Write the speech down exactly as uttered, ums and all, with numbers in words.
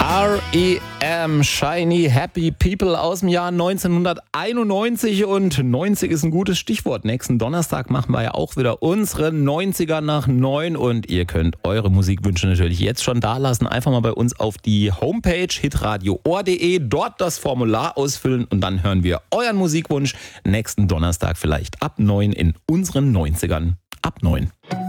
R E M, Shiny Happy People aus dem Jahr neunzehnhunderteinundneunzig, und neunzig ist ein gutes Stichwort. Nächsten Donnerstag machen wir ja auch wieder unsere neunziger nach neun, und ihr könnt eure Musikwünsche natürlich jetzt schon da lassen. Einfach mal bei uns auf die Homepage hitradio ohr punkt de, dort das Formular ausfüllen, und dann hören wir euren Musikwunsch nächsten Donnerstag vielleicht ab neun in unseren neunzigern ab neun.